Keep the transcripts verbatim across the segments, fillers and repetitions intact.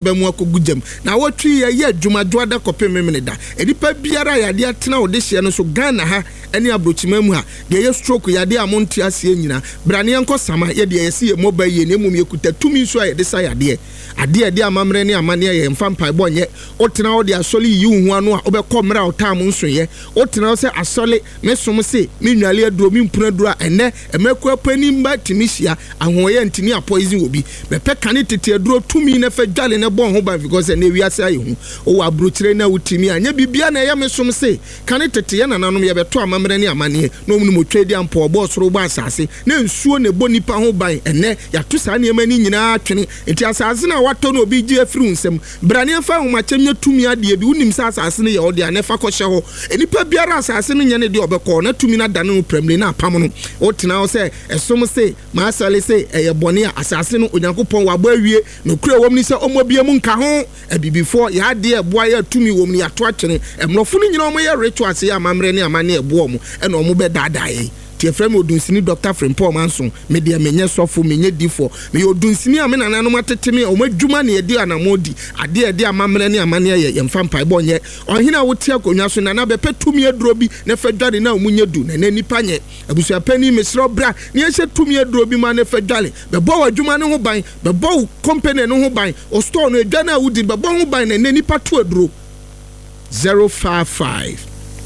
bemu akogujam na wotwi ye ye adwumadwo ada kopem memene da edipa biara yade atena wo de hye no so Ghana ha ene abrochima mu ha de ye stroke yade amonti ase nyina brane enko sama ye de ye se ye mobile ye nemum ye kuta tumi so ye de sa yade ade de amamre ne amane ye mfa mpai bonye otena wo de asole yi hu anu a obekọ mra otam nsoye otena wo se asole mesom se menwale aduro mimpuna duro ene emekọ pani mba timisia ahoye ntini a poison obi bepe kane tete aduro tumi na fa dwale ne bon ho ban because na wiase aye hu o abrochire na utimi anya bibia na ye mesom se kane tete ye nananom ye beto amamre ne amane no mu mo twedi ampo obo soro bo asase na nsuo ne bo nipa ho ban ene ya to sa ne mani nyina atwene enti asase na wato no obi gi afiri nsem brane fa ho machemye tumi ade bi unim sa asase ne ye ode anefa ko hye ho enipa biara asase ne nye ne de obekọ na tumi na dane no premle na apam no o tena wo se esom se ma asale se eye bone a asase no onyankopon wabo awie no kura wom ni se omobie mu nka ho abibifo ya de eboa ya tumi wom ni ato atwene emlofo ni nyina omo ye rituals ya amamre ne amane ebo mo e na omo be dadaye tie frem odunsini Doctor Frimpong Manson me de menye sofo menye difo me odunsini ame nananom ateteme o madwuma ne edi anamodi ade ede amamre ne amane ye yemfa mpai bonye ohina wote akonwa so nana bepe tumi aduro bi ne fedwale na omunye du na nipa nye abusua pani mesro bra ne ye tumi aduro bi ma ne fedwale be bo wadwuma ne ho ban be bo company ne ho ban o store no edwa na wudi be bo ho ban na nipa to aduro zero five five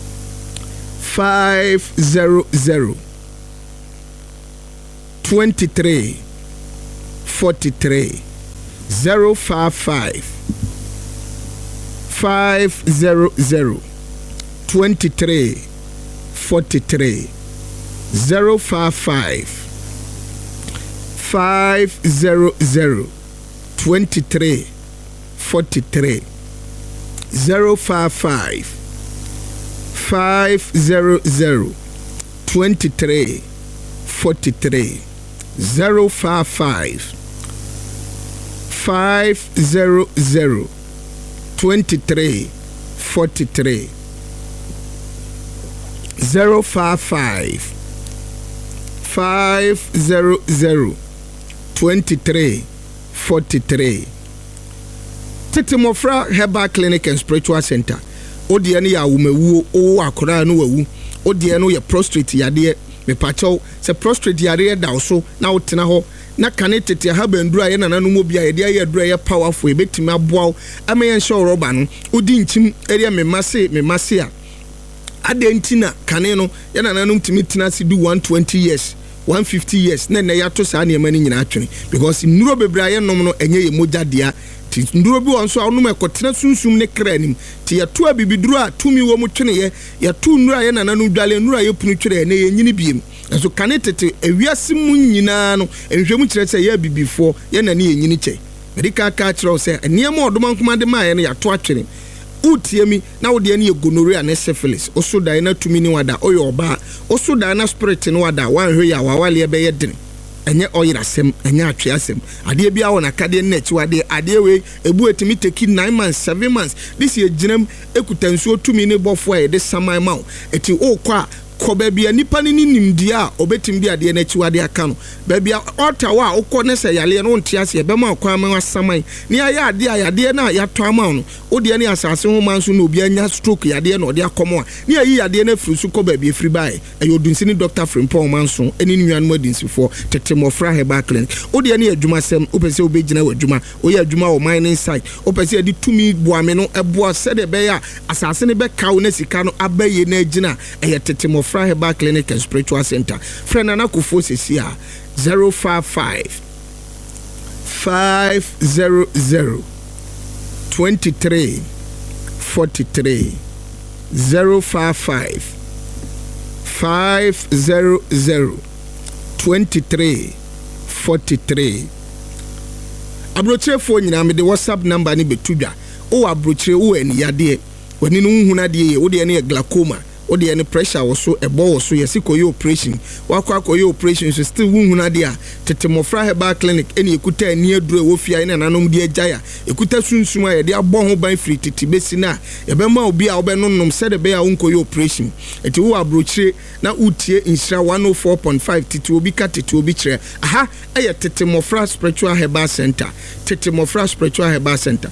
five zero zero twenty-three forty-three zero five five five zero zero twenty-three forty-three zero five five five zero zero twenty-three forty-three zero five five five zero zero twenty-three forty-three zero five five five zero zero twenty-three forty-three zero five five five zero zero twenty-three forty-three. Tete Mofra Herbal Clinic and Spiritual Center. Odi ene ya wumewu o akora no wawu. Odi ene ye prostrate yade me pacho se prostrate yade da so na wotena ho na kane tete ha bandura ye nana no mo bia ye de ye dura ye powerful e betimi aboa ameyen show roba no odi nchim area me mase me mase a adentina kane no ye nana no ntimi tina si do one hundred twenty years one hundred fifty years na na ya to sa na emani nyina atwene because nuro bebra ye nom no enye ye moja dia ti nduro bi won so awno ekotena sunsum ne kranim ti ya to abibiduro a tumi wo mu twene ye ya to nura ye nana no dwale nura ye punu twere na ye nyini biem so kane tete ewiase mu nyina no enhwemu kire se ye bibifo ye na ne ye nyini che medika ka kire se eniema odoma nkomade ma ye no ya to atwene utiemi na wode ne ye gonorrhea na syphilis osoda na tumi ni wada oyo oba osoda na spirit ni wada wanhwe ya wawale be ye den enye oyirasem enye atweasem ade bia wona kade na chiwade ade we ebu etimi take nine months seven months this ye ginam ekutansuo tumi ni bofo e de saman ma eti okwa koba bia nipa ni nimdia a obetim bia de na chiwade aka no ba bia otawa okọ ne se yale no ntiase e be ma kwa ma saman ni aya ade ayade na ya to ama no ode ne asase ho manso na obi anya stroke yade na ode akomo a ni ayi yade na frisu koba bia free by ayo dunsini Doctor Frimpong Manson eni nuanu adinsifo Tete Mofra Herbal Clinic ode ne adwumasem opese obegina wadwuma oye adwuma o mining site opese ade tumi boame no eboa sede be ya asase ne be kawo na sika no abaye na agina eye Tete Mofra Herbal Clinic and Spiritual Center. Friend Anakufo Sesia zero five five five zero zero twenty-three forty-three zero five five five zero zero twenty-three forty-three. Abrochire phone nyina me the WhatsApp number ni betudwa. O abrochire wo eni yade wani no nhuna de wo de ne glaucoma odi any pressure was so ebo was so yesi koyo operation wakwa koyo operation so still wunhuna de a Tete Mofra Herbal Clinic eni ekuta ani aduro wo fia ina nanom de agya ekuta sunsum a ye de abɔ ho ban free titi besi na ye be ma obi a wo be nonnom sede be a wonkoyo operation eti wo abrochire na utie insira one oh four point five titi obi ka titi obi kire aha eye Tete Mofra Spiritual Herbal Center Tete Mofra Spiritual Herbal Center